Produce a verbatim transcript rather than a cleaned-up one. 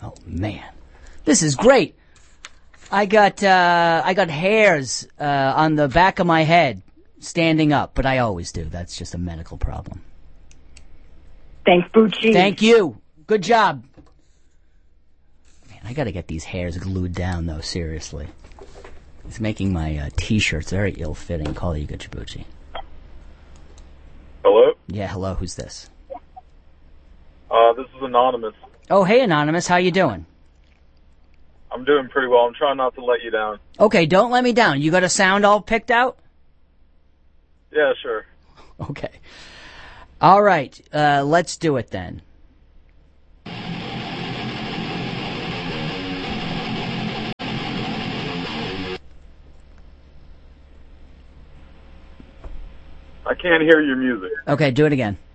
Oh, man. This is great. I got, uh, I got hairs, uh, on the back of my head standing up, but I always do. That's just a medical problem. Thanks, Bucci. Thank you. Good job. Man, I gotta get these hairs glued down, though, seriously. It's making my uh, T-shirts very ill-fitting. Call you, Gucci. Hello? Yeah, hello. Who's this? Uh, this is Anonymous. Oh, hey, Anonymous. How you doing? I'm doing pretty well. I'm trying not to let you down. Okay, don't let me down. You got a sound all picked out? Yeah, sure. Okay. All right. Uh, let's do it then. I can't hear your music. Okay, do it again.